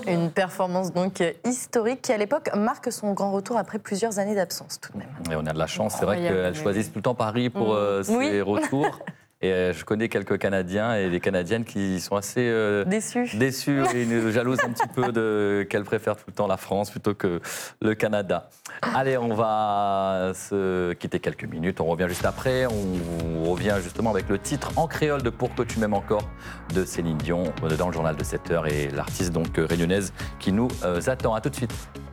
Une performance donc historique qui, à l'époque, marque son grand retour après plusieurs années d'absence, tout de même. Et on a de la chance, c'est vrai qu'elles choisissent tout le temps Paris pour ses retours. Et je connais quelques Canadiens et des Canadiennes qui sont assez déçus et nous jalousent un petit peu qu'elles préfèrent tout le temps la France plutôt que le Canada. Allez, on va se quitter quelques minutes. On revient juste après. On revient justement avec le titre en créole de Pour que tu m'aimes encore de Céline Dion dans le journal de 7h et l'artiste donc réunionnaise qui nous attend. À tout de suite.